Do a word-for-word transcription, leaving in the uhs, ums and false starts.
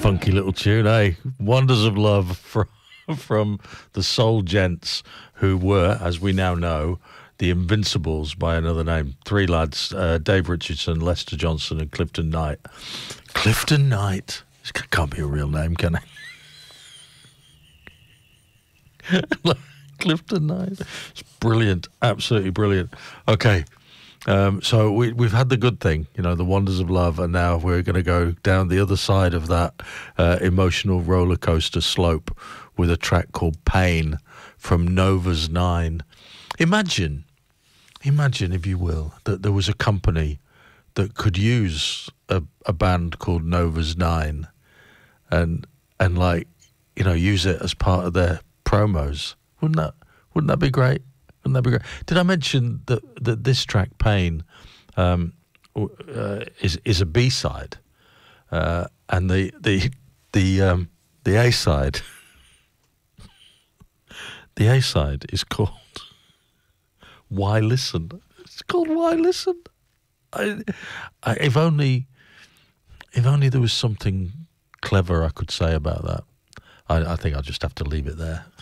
funky little tune, eh? Wonders of Love from, from the Soul Gents, who were, as we now know, the Invincibles by another name. Three lads, uh, Dave Richardson, Lester Johnson and Clifton Knight. Clifton Knight. This can't be a real name, can it? Clifton Knight. It's brilliant. Absolutely brilliant. Okay. Um, so we, we've had the good thing, you know, the wonders of love, and now we're going to go down the other side of that uh, emotional roller coaster slope with a track called Pain from Nova's Nine. Imagine, imagine, if you will, that there was a company that could use a, a band called Nova's Nine and, and like, you know, use it as part of their promos. Wouldn't that, wouldn't that be great? Wouldn't that be great? Did I mention that, that this track, Pain, um, uh, is is a B side, uh, and the the the um, the A side, the A side is called Why Listen? It's called Why Listen. I, I, if only, if only there was something clever I could say about that. I, I think I'll just have to leave it there.